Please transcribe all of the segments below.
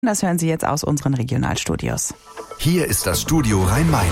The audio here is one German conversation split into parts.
Das hören Sie jetzt aus unseren Regionalstudios. Hier ist das Studio Rhein-Main.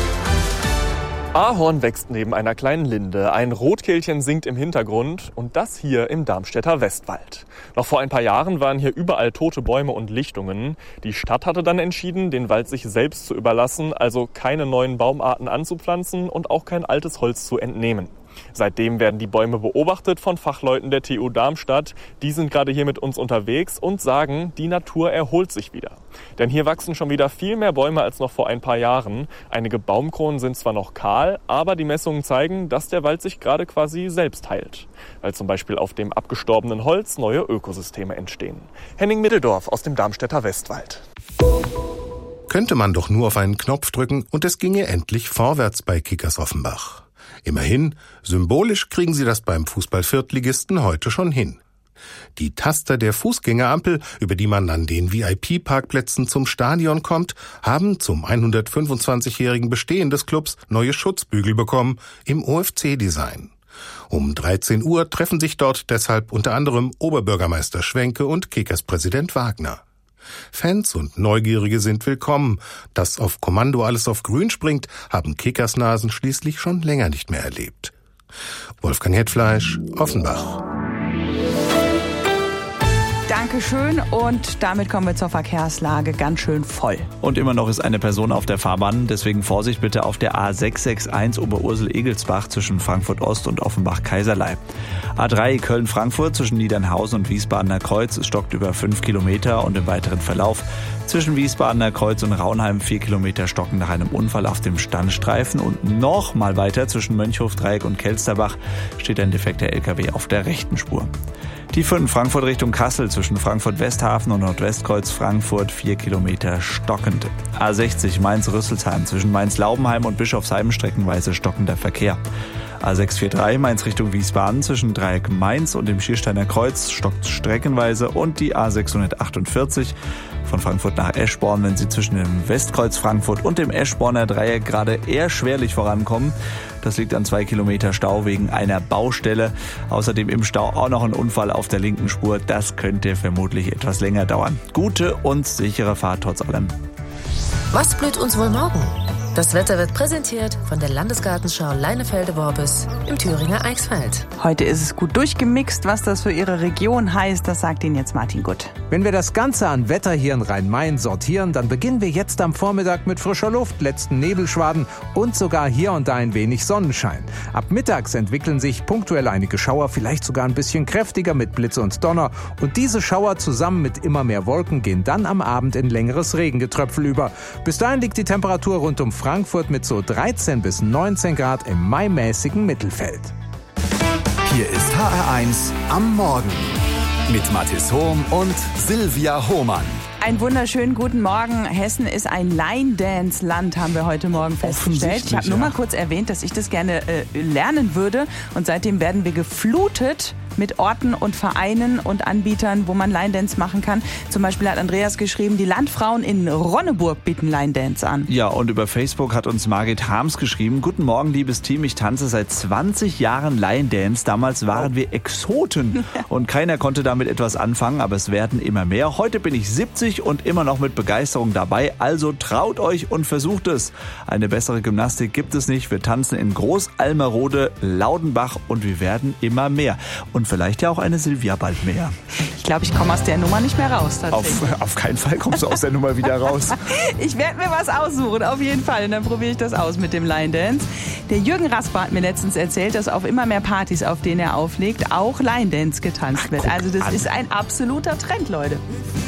Ahorn wächst neben einer kleinen Linde, ein Rotkehlchen singt im Hintergrund und das hier im Darmstädter Westwald. Noch vor ein paar Jahren waren hier überall tote Bäume und Lichtungen. Die Stadt hatte dann entschieden, den Wald sich selbst zu überlassen, also keine neuen Baumarten anzupflanzen und auch kein altes Holz zu entnehmen. Seitdem werden die Bäume beobachtet von Fachleuten der TU Darmstadt. Die sind gerade hier mit uns unterwegs und sagen, die Natur erholt sich wieder. Denn hier wachsen schon wieder viel mehr Bäume als noch vor ein paar Jahren. Einige Baumkronen sind zwar noch kahl, aber die Messungen zeigen, dass der Wald sich gerade quasi selbst heilt. Weil zum Beispiel auf dem abgestorbenen Holz neue Ökosysteme entstehen. Henning Middeldorf aus dem Darmstädter Westwald. Könnte man doch nur auf einen Knopf drücken und es ginge endlich vorwärts bei Kickers Offenbach. Immerhin, symbolisch kriegen sie das beim Fußball-Viertligisten heute schon hin. Die Taster der Fußgängerampel, über die man an den VIP-Parkplätzen zum Stadion kommt, haben zum 125-jährigen Bestehen des Clubs neue Schutzbügel bekommen im OFC-Design. Um 13 Uhr treffen sich dort deshalb unter anderem Oberbürgermeister Schwenke und Kickers-Präsident Wagner. Fans und Neugierige sind willkommen. Dass auf Kommando alles auf Grün springt, haben Kickersnasen schließlich schon länger nicht mehr erlebt. Wolfgang Hetfleisch, Offenbach. Dankeschön und damit kommen wir zur Verkehrslage, ganz schön voll. Und immer noch ist eine Person auf der Fahrbahn, deswegen Vorsicht bitte auf der A661 Oberursel-Egelsbach zwischen Frankfurt Ost und Offenbach-Kaiserlei. A3 Köln-Frankfurt zwischen Niedernhausen und Wiesbadener Kreuz, es stockt über 5 Kilometer und im weiteren Verlauf. Zwischen Wiesbadener Kreuz und Raunheim 4 Kilometer stocken nach einem Unfall auf dem Standstreifen und noch mal weiter zwischen Mönchhof-Dreieck und Kelsterbach steht ein defekter LKW auf der rechten Spur. Die 5 Frankfurt Richtung Kassel zwischen Frankfurt-Westhafen und Nordwestkreuz Frankfurt 4 Kilometer stockend. A60 Mainz-Rüsselsheim zwischen Mainz-Laubenheim und Bischofsheim streckenweise stockender Verkehr. A643 Mainz Richtung Wiesbaden zwischen Dreieck Mainz und dem Schiersteiner Kreuz stockt streckenweise und die A648 von Frankfurt nach Eschborn, wenn Sie zwischen dem Westkreuz Frankfurt und dem Eschborner Dreieck gerade eher schwerlich vorankommen. Das liegt an 2 Kilometer Stau wegen einer Baustelle. Außerdem im Stau auch noch ein Unfall auf der linken Spur. Das könnte vermutlich etwas länger dauern. Gute und sichere Fahrt trotz allem. Was blüht uns wohl morgen? Das Wetter wird präsentiert von der Landesgartenschau Leinefelde-Worbis im Thüringer Eichsfeld. Heute ist es gut durchgemixt, was das für Ihre Region heißt, das sagt Ihnen jetzt Martin Gutt. Wenn wir das Ganze an Wetter hier in Rhein-Main sortieren, dann beginnen wir jetzt am Vormittag mit frischer Luft, letzten Nebelschwaden und sogar hier und da ein wenig Sonnenschein. Ab mittags entwickeln sich punktuell einige Schauer, vielleicht sogar ein bisschen kräftiger mit Blitze und Donner. Und diese Schauer zusammen mit immer mehr Wolken gehen dann am Abend in längeres Regengetröpfel über. Bis dahin liegt die Temperatur rund um Frankfurt mit so 13 bis 19 Grad im maimäßigen Mittelfeld. Hier ist HR1 am Morgen mit Mathis Hohm und Silvia Hohmann. Einen wunderschönen guten Morgen. Hessen ist ein Line-Dance-Land, haben wir heute Morgen festgestellt. Ich habe nur mal kurz erwähnt, dass ich das gerne lernen würde. Und seitdem werden wir geflutet mit Orten und Vereinen und Anbietern, wo man Line-Dance machen kann. Zum Beispiel hat Andreas geschrieben, die Landfrauen in Ronneburg bieten Line-Dance an. Ja, und über Facebook hat uns Margit Harms geschrieben, guten Morgen, liebes Team, ich tanze seit 20 Jahren Line-Dance. Damals waren wir Exoten und keiner konnte damit etwas anfangen, aber es werden immer mehr. Heute bin ich 70 und immer noch mit Begeisterung dabei, also traut euch und versucht es. Eine bessere Gymnastik gibt es nicht. Wir tanzen in Groß-Almerode, Laudenbach und wir werden immer mehr. Und vielleicht ja auch eine Silvia bald mehr. Ich glaube, ich komme aus der Nummer nicht mehr raus. Auf keinen Fall kommst du aus der Nummer wieder raus. Ich werde mir was aussuchen, auf jeden Fall. Und dann probiere ich das aus mit dem Line Dance. Der Jürgen Rasper hat mir letztens erzählt, dass auf immer mehr Partys, auf denen er auflegt, auch Line Dance getanzt wird. Also das ist ein absoluter Trend, Leute.